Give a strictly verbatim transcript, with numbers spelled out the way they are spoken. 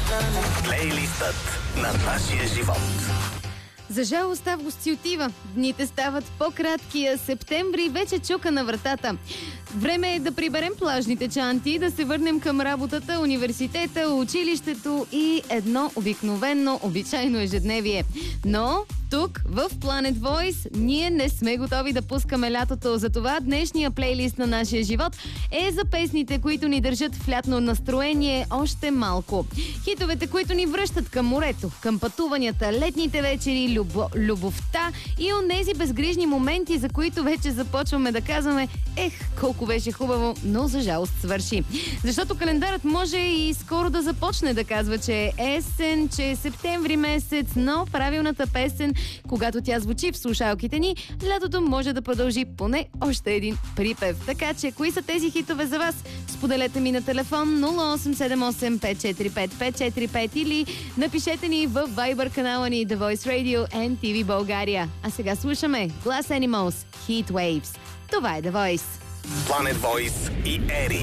Плейлистът на нашия живот. За жалост август си отива. Дните стават по-кратки, а септември вече чука на вратата. Време е да приберем плажните чанти, да се върнем към работата, университета, училището и едно обикновено, обичайно ежедневие. Но тук, в Planet Voice, ние не сме готови да пускаме лятото. Затова днешния плейлист на нашия живот е за песните, които ни държат в лятно настроение още малко. Хитовете, които ни връщат към морето, към пътуванията, летните вечери, любо, любовта и онези безгрижни моменти, за които вече започваме да казваме: ех, колко беше хубаво, но за жалост свърши. Защото календарът може и скоро да започне да казва, че е есен, че е септември месец, но правилната песен, когато тя звучи в слушалките ни, лятото може да продължи поне още един припев. Така че, кои са тези хитове за вас? Споделете ми на телефон нула осем седем осем пет четири пет пет четири пет или напишете ни в Viber канала ни The Voice Radio Ен Ти Ви България. А сега слушаме Glass Animals, Heat Waves. Това е The Voice. Planet Voice и Ери.